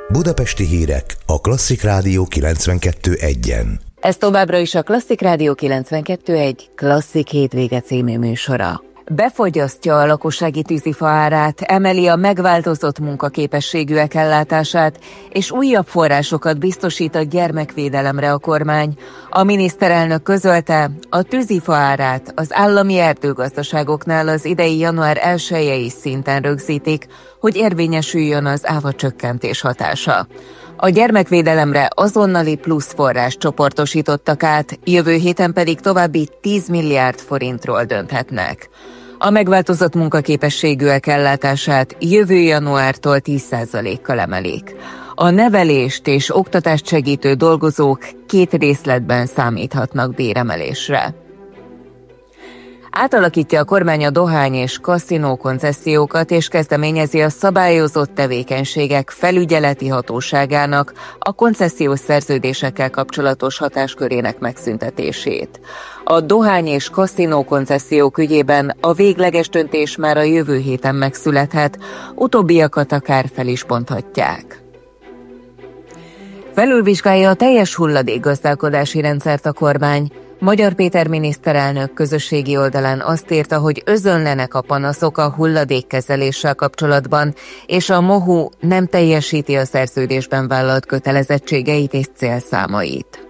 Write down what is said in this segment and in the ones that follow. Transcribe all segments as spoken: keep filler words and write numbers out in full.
Budapesti hírek a Klasszik Rádió kilencvenkettő egyen. Ez továbbra is a Klasszik Rádió kilencvenkettő egy Klasszik hétvége című műsora. Befogyasztja a lakossági tűzifa árát, emeli a megváltozott munkaképességűek ellátását, és újabb forrásokat biztosít a gyermekvédelemre a kormány. A miniszterelnök közölte, a tűzifa árát az állami erdőgazdaságoknál az idei január elsejei szinten rögzítik, hogy érvényesüljön az áfacsökkentés hatása. A gyermekvédelemre azonnali plusz forrás csoportosítottak át, jövő héten pedig további tíz milliárd forintról dönthetnek. A megváltozott munkaképességűek ellátását jövő januártól tíz százalékkal emelik. A nevelést és oktatást segítő dolgozók két részletben számíthatnak béremelésre. Átalakítja a kormány a dohány és kaszinó koncesziókat, és kezdeményezi a szabályozott tevékenységek felügyeleti hatóságának a koncesziós szerződésekkel kapcsolatos hatáskörének megszüntetését. A dohány és kaszinó koncesziók ügyében a végleges döntés már a jövő héten megszülethet, utóbbiakat akár fel is bonthatják. Felülvizsgálja a teljes hulladékgazdálkodási rendszert a kormány. Magyar Péter miniszterelnök közösségi oldalán azt írta, hogy özönlenek a panaszok a hulladékkezeléssel kapcsolatban, és a MOHU nem teljesíti a szerződésben vállalt kötelezettségeit és célszámait.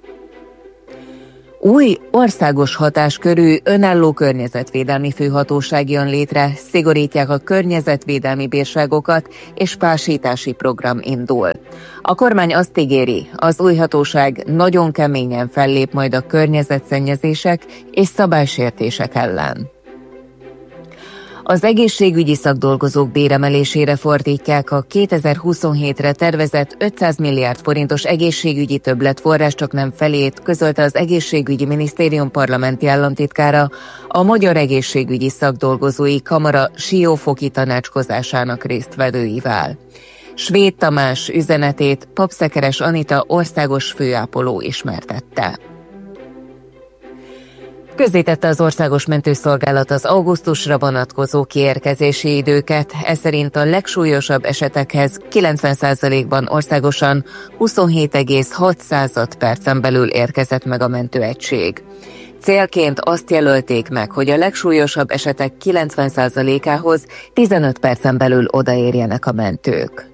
Új, országos hatáskörű, önálló környezetvédelmi főhatóság jön létre, szigorítják a környezetvédelmi bírságokat, és pásítási program indul. A kormány azt ígéri, az új hatóság nagyon keményen fellép majd a környezetszennyezések és szabálysértések ellen. Az egészségügyi szakdolgozók béremelésére fordítják a kétezer-huszonhétre tervezett ötszáz milliárd forintos egészségügyi többletforrás csak nem felét, közölte az Egészségügyi Minisztérium parlamenti államtitkára a Magyar Egészségügyi Szakdolgozói Kamara siófoki tanácskozásának résztvevőivel. Svéd Tamás üzenetét Papszekeres Anita országos főápoló ismertette. Közzétette az Országos Mentőszolgálat az augusztusra vonatkozó kiérkezési időket, ez szerint a legsúlyosabb esetekhez kilencven százalékban országosan huszonhét egész hat percen belül érkezett meg a mentőegység. Célként azt jelölték meg, hogy a legsúlyosabb esetek kilencven százalékához tizenöt percen belül odaérjenek a mentők.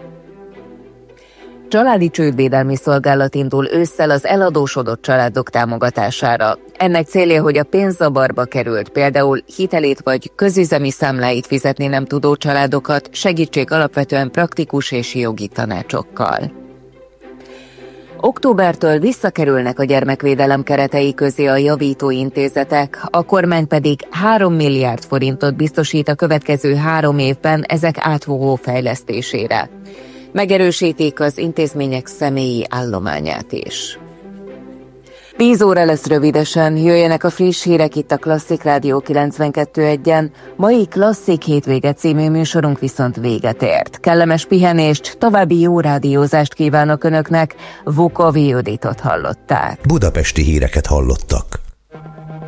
Családi csődvédelmi szolgálat indul ősszel az eladósodott családok támogatására. Ennek célja, hogy a pénzzavarba került, például hitelét vagy közüzemi számláit fizetni nem tudó családokat segítsék alapvetően praktikus és jogi tanácsokkal. Októbertől visszakerülnek a gyermekvédelem keretei közé a javító intézetek, a kormány pedig három milliárd forintot biztosít a következő három évben ezek átfogó fejlesztésére. Megerősítik az intézmények személyi állományát is. tíz óra lesz rövidesen, jöjjenek a friss hírek itt a Klasszik Rádió kilencvenkettő egyen. Mai Klasszik hétvége című műsorunk viszont véget ért. Kellemes pihenést, további jó rádiózást kívánok Önöknek, Vukovi Juditot hallották. Budapesti híreket hallottak.